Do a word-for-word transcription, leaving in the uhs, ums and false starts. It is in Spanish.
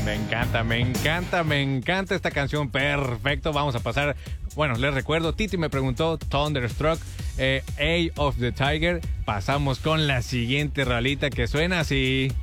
Me encanta, me encanta, me encanta esta canción. Perfecto, vamos a pasar. Bueno, les recuerdo, Titi me preguntó Thunderstruck, eh, Eye of the Tiger. Pasamos con la siguiente rolita que suena así.